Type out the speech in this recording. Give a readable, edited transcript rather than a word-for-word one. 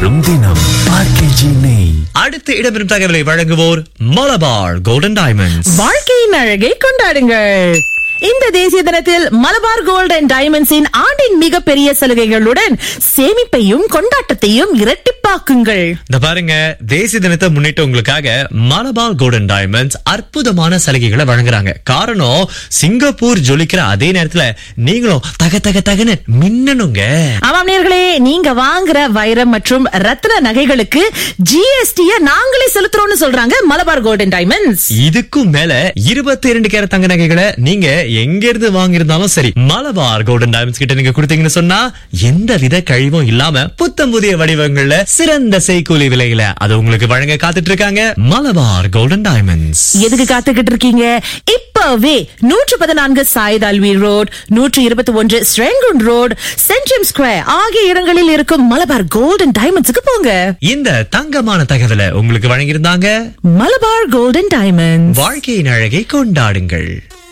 வரும் தினம் ஆர்கேஜி நெய். அடுத்து இடம்பெறும் தகவலை வழங்குவோர் மலபார் கோல்டன் டைமண்ட்ஸ். வாழ்க்கையின் அழகை கொண்டாடுங்கள். இந்த தேசிய தினத்தில் மலபார் கோல்ட் அண்ட் டைமண்ட்ஸின் ஆண்டின் மிகப்பெரிய சலுகைகளுடன் சேமிப்பையும் கொண்டாட்டத்தையும் இரட்டிப்பாக்குங்கள். இந்த பாருங்க, தேசிய தினத்தை முன்னிட்டு உங்களுக்காக மலபார் கோல்டன் டைமண்ட்ஸ் அற்புதமான சலுகைகளை வழங்குறாங்க. காரணம், சிங்கப்பூர் ஜொலிக்கிற அதே நேரத்துல நீங்களும் தக தக தகன்னு மின்னணுங்க. ஆமாம் நேயர்களே, நீங்க வாங்குற வைரம் மற்றும் ரத்தின நகைகளுக்கு GST நாங்களே செலுத்துறோம்னு சொல்றாங்க மலபார் கோல்டன் டைமண்ட்ஸ். இதுக்கும் மேல 22 கேரட் தங்க நகைகளை நீங்க எங்க இருந்து வாங்கியிருந்தாலும் சரி, மலபார் கோல்டன் டைமண்ட்ஸ் கிட்ட நீங்க கொடுத்தீங்கன்னு சொன்னா எந்த வித கழிவும் இல்லாம புத்தம் புதிய வடிவங்கள்ல சிறந்த செய்கூலி விலையில அது உங்களுக்கு வழங்க காத்துட்டு இருக்காங்க மலபார் கோல்டன் டைமண்ட்ஸ். எதுக்கு காத்துக்கிட்டு இருக்கீங்க? இப்பவே 114 Saeed Alvi road, 121 ஸ்ரெங்குன் road, சென்ட்ரம் square ஆகிய இடங்களில் இருக்கும் மலபார் கோல்டன் டைமண்ட்ஸ்க்கு போங்க. இந்த தங்கமான தகவலை உங்களுக்கு வழங்கியிருந்தாங்க மலபார் கோல்டன் டைமண்ட்ஸ். வாழ்க்கையின் அழகை கொண்டாடுங்கள்.